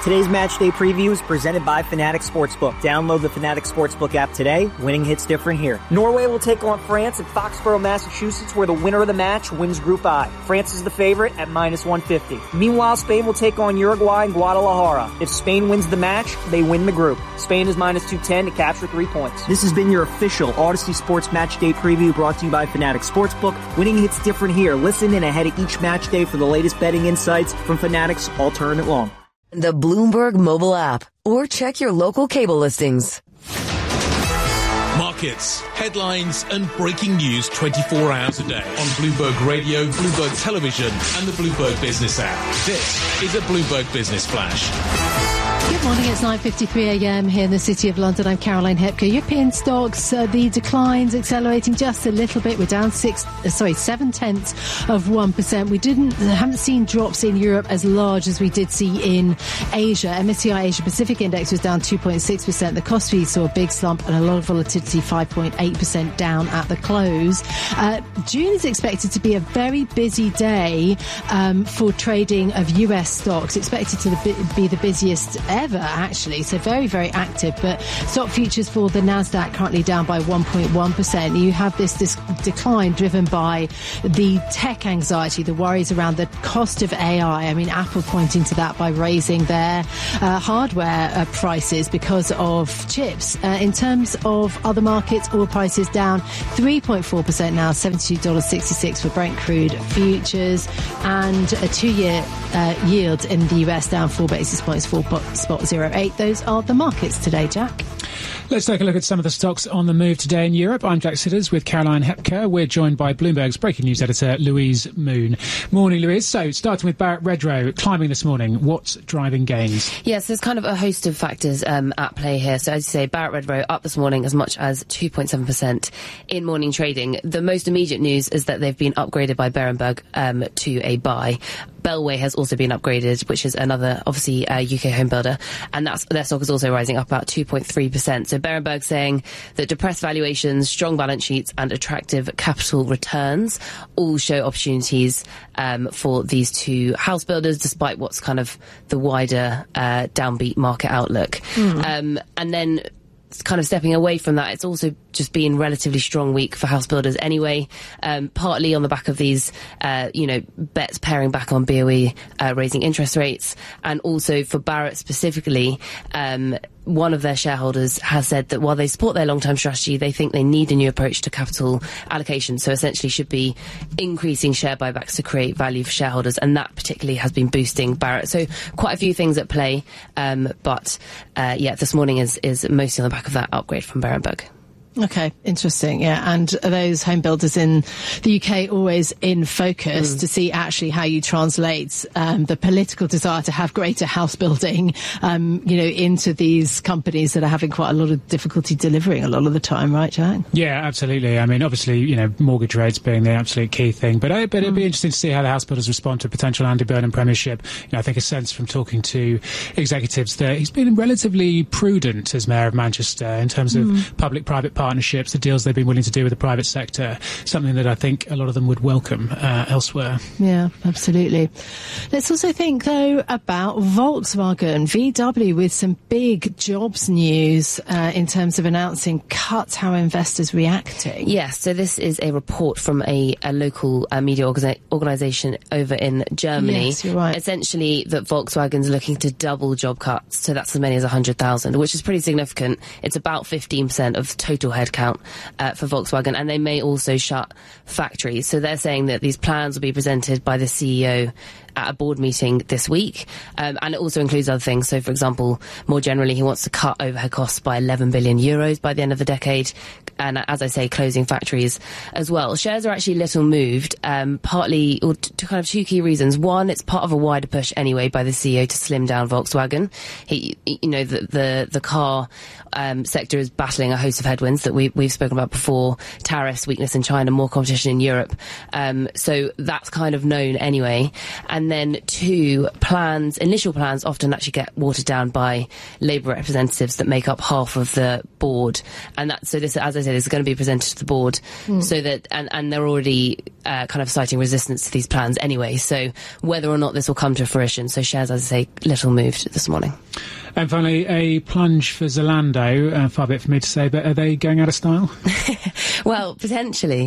Today's match day preview is presented by Fanatic Sportsbook. Download the Fanatic Sportsbook app today. Winning hits different here. Norway will take on France at Foxborough, Massachusetts, where the winner of the match wins Group I. France is the favorite at -150. Meanwhile, Spain will take on Uruguay in Guadalajara. If Spain wins the match, they win the group. Spain is -210 to capture 3 points. This has been your official Odyssey Sports Match Day preview brought to you by Fanatic Sportsbook. Winning hits different here. Listen in ahead of each match day for the latest betting insights from Fanatic's All Tournament Long. The Bloomberg mobile app, or check your local cable listings. Markets, headlines and breaking news 24 hours a day on Bloomberg Radio, Bloomberg Television and the Bloomberg Business app. This is a Bloomberg Business Flash. Good morning, it's 9:53 a.m. here in the City of London. I'm Caroline Hepker. European stocks, the declines accelerating just a little bit. We're down 0.7%. We haven't seen drops in Europe as large as we did see in Asia. MSCI Asia Pacific Index was down 2.6%. The Kospi saw a big slump and a lot of volatility, 5.8% down at the close. June is expected to be a very busy day for trading of US stocks, expected to be the busiest ever, actually, so very, very active. But stock futures for the Nasdaq currently down by 1.1%. You have this decline driven by the tech anxiety, the worries around the cost of AI. I mean, Apple pointing to that by raising their hardware prices because of chips. In terms of other markets, oil prices down 3.4% now, $72.66 for Brent crude futures, and a 2-year yield in the US down 4 basis points, 4.08. Those are the markets today, Jack. Let's take a look at some of the stocks on the move today in Europe. I'm Jack Sitters with Caroline Hepker. We're joined by Bloomberg's breaking news editor, Louise Moon. Morning, Louise. So, starting with Barratt Redrow, climbing this morning. What's driving gains? Yes, there's kind of a host of factors at play here. So, as you say, Barratt Redrow up this morning as much as 2.7% in morning trading. The most immediate news is that they've been upgraded by Berenberg to a buy. Bellway has also been upgraded, which is another, obviously, UK home builder, and their stock is also rising up about 2.3%. So Berenberg saying that depressed valuations, strong balance sheets and attractive capital returns all show opportunities for these two house builders, despite what's kind of the wider downbeat market outlook. And then kind of stepping away from that, it's also just been relatively strong week for house builders anyway, partly on the back of these, bets paring back on BOE raising interest rates, and also for Barratt specifically, one of their shareholders has said that while they support their long-term strategy, they think they need a new approach to capital allocation. So essentially should be increasing share buybacks to create value for shareholders. And that particularly has been boosting Barratt. So quite a few things at play. But this morning is mostly on the back of that upgrade from Berenberg. Okay, interesting. Yeah, and those home builders in the UK always in focus to see actually how you translate the political desire to have greater house building, into these companies that are having quite a lot of difficulty delivering a lot of the time, right, Jack? Yeah, absolutely. I mean, obviously, mortgage rates being the absolute key thing, but it'd be interesting to see how the house builders respond to potential Andy Burnham premiership. I think a sense from talking to executives that he's been relatively prudent as Mayor of Manchester in terms of public-private partnerships, the deals they've been willing to do with the private sector, something that I think a lot of them would welcome elsewhere. Yeah, absolutely. Let's also think, though, about Volkswagen, VW, with some big jobs news in terms of announcing cuts. How are investors reacting? Yes, so this is a report from a local media organisation over in Germany. Yes, you're right. Essentially, that Volkswagen's looking to double job cuts, so that's as many as 100,000, which is pretty significant. It's about 15% of total headcount for Volkswagen, and they may also shut factories. So they're saying that these plans will be presented by the CEO at a board meeting this week, and it also includes other things. So, for example, more generally, he wants to cut overhead costs by 11 billion euros by the end of the decade, and as I say, closing factories as well. Shares are actually little moved, partly or to kind of two key reasons. One, it's part of a wider push anyway by the CEO to slim down Volkswagen. The car sector is battling a host of headwinds that we've spoken about before: tariffs, weakness in China, more competition in Europe. So that's kind of known anyway. And And then 2, initial plans often actually get watered down by Labour representatives that make up half of the board. And this, as I said, is going to be presented to the board so that, and they're already kind of citing resistance to these plans anyway. So whether or not this will come to fruition. So shares, as I say, little moved this morning. And finally, a plunge for Zalando. Far be it for me to say, but are they going out of style? Well, potentially.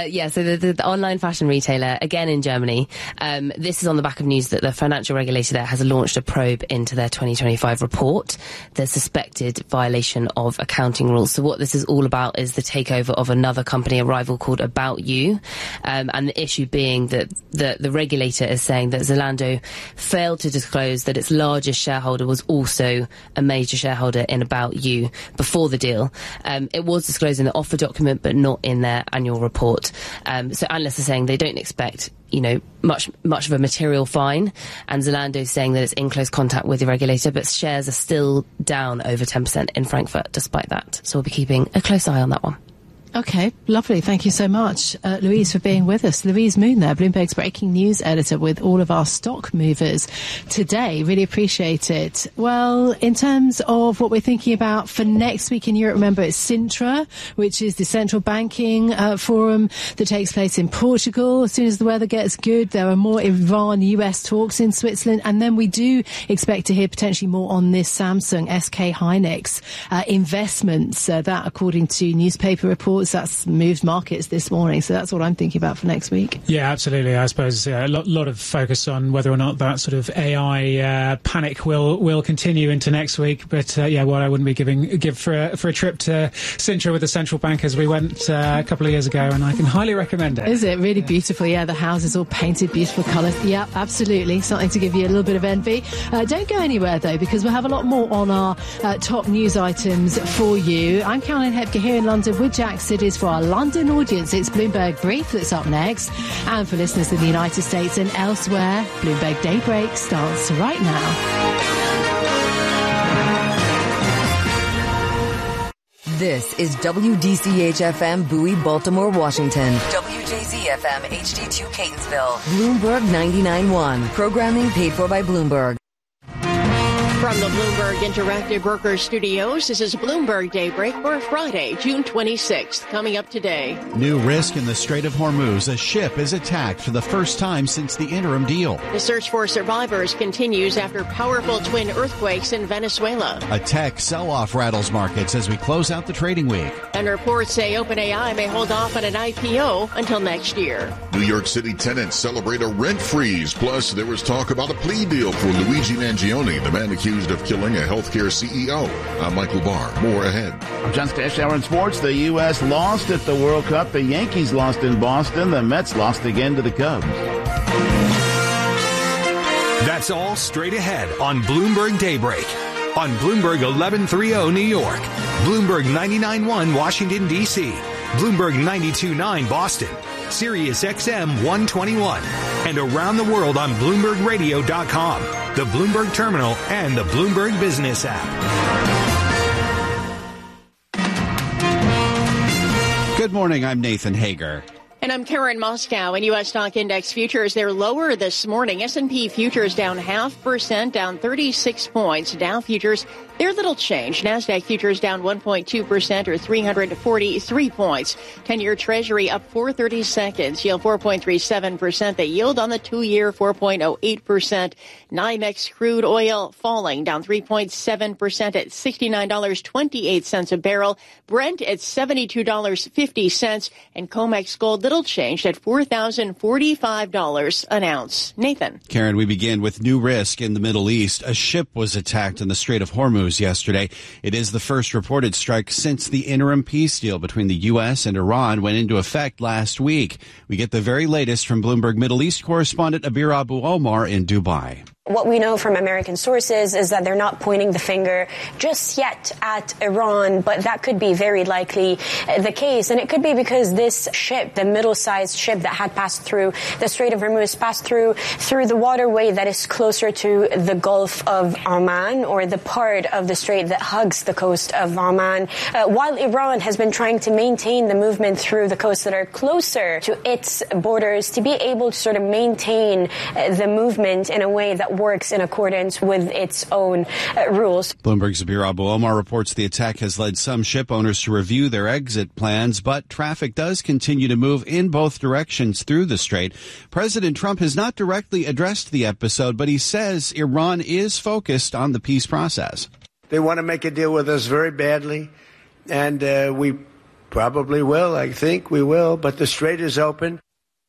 So the online fashion retailer, again in Germany, this is on the back of news that the financial regulator there has launched a probe into their 2025 report, the suspected violation of accounting rules. So what this is all about is the takeover of another company, a rival called About You, and the issue being that the regulator is saying that Zalando failed to disclose that its largest shareholder was also a major shareholder in About You before the deal. It was disclosed in the offer document, but not in their annual report. So analysts are saying they don't expect, much of a material fine, and Zalando is saying that it's in close contact with the regulator, but shares are still down over 10% in Frankfurt despite that. So we'll be keeping a close eye on that one. Okay, lovely. Thank you so much, Louise, for being with us. Louise Moon there, Bloomberg's breaking news editor, with all of our stock movers today. Really appreciate it. Well, in terms of what we're thinking about for next week in Europe, remember it's Sintra, which is the central banking forum that takes place in Portugal. As soon as the weather gets good, there are more Iran-US talks in Switzerland. And then we do expect to hear potentially more on this Samsung SK Hynix investments. That, according to newspaper reports, that's moved markets this morning. So that's what I'm thinking about for next week. Yeah, absolutely. I suppose a lot of focus on whether or not that sort of AI panic will continue into next week. But what I wouldn't be give for a trip to Sintra with the central bankers. We went a couple of years ago, and I can highly recommend it. Is it really beautiful? Yeah, the houses all painted, beautiful colours. Yeah, absolutely. Something to give you a little bit of envy. Don't go anywhere though, because we'll have a lot more on our top news items for you. I'm Caroline Hepker here in London with Jackson. It is for our London audience. It's Bloomberg Brief that's up next. And for listeners in the United States and elsewhere, Bloomberg Daybreak starts right now. This is WDCH-FM Bowie, Baltimore, Washington. WJZ-FM HD2 Catonsville. Bloomberg 99.1. Programming paid for by Bloomberg. From the Bloomberg Interactive Brokers Studios, this is Bloomberg Daybreak for Friday, June 26th. Coming up today. New risk in the Strait of Hormuz. A ship is attacked for the first time since the interim deal. The search for survivors continues after powerful twin earthquakes in Venezuela. A tech sell-off rattles markets as we close out the trading week. And reports say OpenAI may hold off on an IPO until next year. New York City tenants celebrate a rent freeze. Plus, there was talk about a plea deal for Luigi Mangione, the man accused of killing a healthcare CEO. I'm Michael Barr. More ahead. I'm John Stash. Hour in sports. The U.S. lost at the World Cup. The Yankees lost in Boston. The Mets lost again to the Cubs. That's all straight ahead on Bloomberg Daybreak. On Bloomberg 1130 New York. Bloomberg 99.1 Washington, D.C. Bloomberg 92.9 Boston. Sirius XM 121. And around the world on BloombergRadio.com, the Bloomberg Terminal, and the Bloomberg Business app. Good morning, I'm Nathan Hager. And I'm Karen Moscow. In U.S. stock index futures, they're lower this morning. S&P futures down 0.5%, down 36 points. Dow futures, they're little change. NASDAQ futures down 1.2% or 343 points. 10-year Treasury up 4/32, yield 4.37%. The yield on the 2-year 4.08%. NYMEX crude oil falling, down 3.7% at $69.28 a barrel. Brent at $72.50, and COMEX gold little changed at $4,045 an ounce. Nathan. Karen, we begin with new risk in the Middle East. A ship was attacked in the Strait of Hormuz yesterday. It is the first reported strike since the interim peace deal between the U.S. and Iran went into effect last week. We get the very latest from Bloomberg Middle East correspondent Abir Abu Omar in Dubai. What we know from American sources is that they're not pointing the finger just yet at Iran, but that could be very likely the case. And it could be because this ship, the middle-sized ship that had passed through the Strait of Hormuz, passed through the waterway that is closer to the Gulf of Oman, or the part of the strait that hugs the coast of Oman, while Iran has been trying to maintain the movement through the coasts that are closer to its borders to be able to sort of maintain the movement in a way that works in accordance with its own rules. Bloomberg's Zabir Abu Omar reports the attack has led some ship owners to review their exit plans, but traffic does continue to move in both directions through the strait. President Trump has not directly addressed the episode, but he says Iran is focused on the peace process. They want to make a deal with us very badly, and we probably will. I think we will, but the strait is open.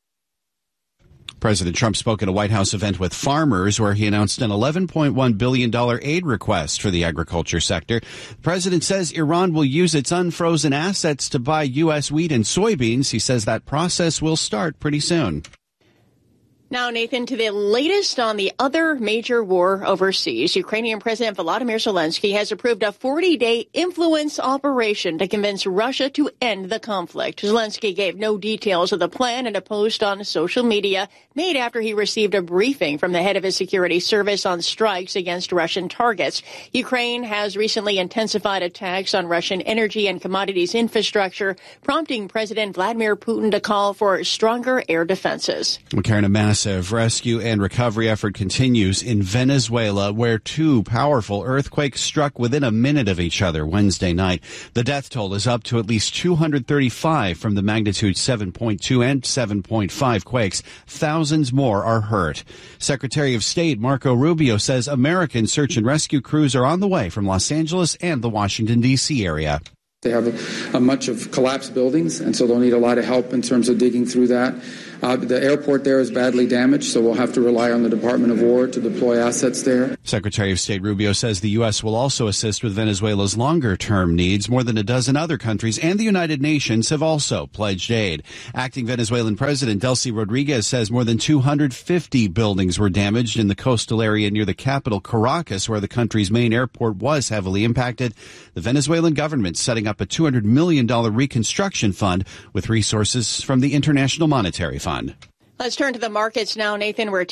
President Trump spoke at a White House event with farmers where he announced an $11.1 billion aid request for the agriculture sector. The president says Iran will use its unfrozen assets to buy U.S. wheat and soybeans. He says that process will start pretty soon. Now, Nathan, to the latest on the other major war overseas. Ukrainian President Volodymyr Zelensky has approved a 40-day influence operation to convince Russia to end the conflict. Zelensky gave no details of the plan in a post on social media made after he received a briefing from the head of his security service on strikes against Russian targets. Ukraine has recently intensified attacks on Russian energy and commodities infrastructure, prompting President Vladimir Putin to call for stronger air defenses. Karen, a massive rescue and recovery effort continues in Venezuela, where two powerful earthquakes struck within a minute of each other Wednesday night. The death toll is up to at least 235 from the magnitude 7.2 and 7.5 quakes. Thousands more are hurt. Secretary of State Marco Rubio says American search and rescue crews are on the way from Los Angeles and the Washington, D.C. area. They have a much of collapsed buildings, and so they'll need a lot of help in terms of digging through that. The airport there is badly damaged, so we'll have to rely on the Department of War to deploy assets there. Secretary of State Rubio says the U.S. will also assist with Venezuela's longer-term needs. More than a dozen other countries and the United Nations have also pledged aid. Acting Venezuelan President Delcy Rodriguez says more than 250 buildings were damaged in the coastal area near the capital, Caracas, where the country's main airport was heavily impacted. The Venezuelan government setting up a $200 million reconstruction fund with resources from the International Monetary Fund. Let's turn to the markets now, Nathan. We're